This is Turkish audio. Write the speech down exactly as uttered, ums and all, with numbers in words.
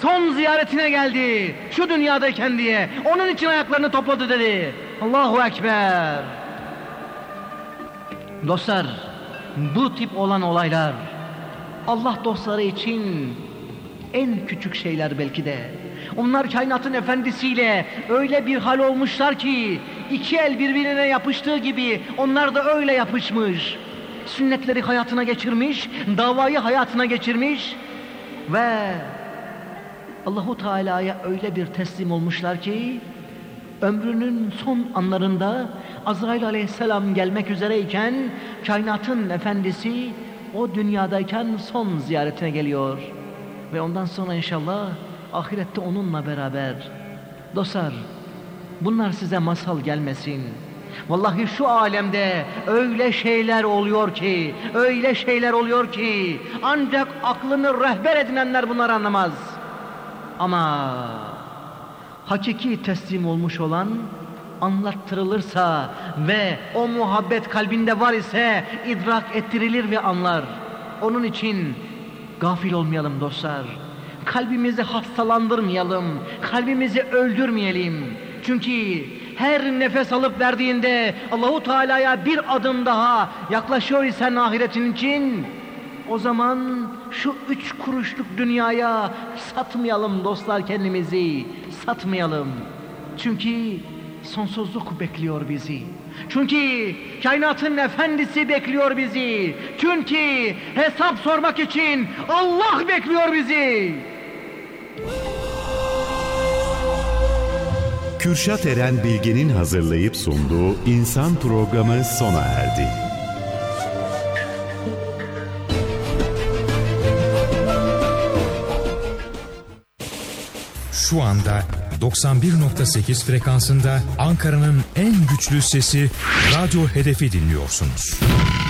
son ziyaretine geldi. Şu dünyadayken diye. Onun için ayaklarını topladı dedi. Allahu Ekber. Dostlar, bu tip olan olaylar Allah dostları için en küçük şeyler belki de. Onlar kainatın efendisiyle öyle bir hal olmuşlar ki iki el birbirine yapıştığı gibi onlar da öyle yapışmış. Sünnetleri hayatına geçirmiş, davayı hayatına geçirmiş ve Allahu Teala'ya öyle bir teslim olmuşlar ki ömrünün son anlarında Azrail Aleyhisselam gelmek üzereyken kainatın efendisi o dünyadayken son ziyaretine geliyor ve ondan sonra inşallah ahirette onunla beraber. Dostlar, bunlar size masal gelmesin. Vallahi şu alemde öyle şeyler oluyor ki, öyle şeyler oluyor ki ancak aklını rehber edinenler bunları anlamaz. Ama hakiki teslim olmuş olan anlattırılırsa ve o muhabbet kalbinde var ise idrak ettirilir ve anlar. Onun için gafil olmayalım dostlar. Kalbimizi hastalandırmayalım, kalbimizi öldürmeyelim. Çünkü her nefes alıp verdiğinde Allahu Teala'ya bir adım daha yaklaşıyor isen ahiretin için, o zaman şu üç kuruşluk dünyaya satmayalım dostlar, kendimizi satmayalım. Çünkü sonsuzluk bekliyor bizi. Çünkü kainatın efendisi bekliyor bizi. Çünkü hesap sormak için Allah bekliyor bizi. Kürşat Eren Bilge'nin hazırlayıp sunduğu İnsan programı sona erdi. Şu anda doksan bir nokta sekiz frekansında Ankara'nın en güçlü sesi Radyo Hedef'i dinliyorsunuz.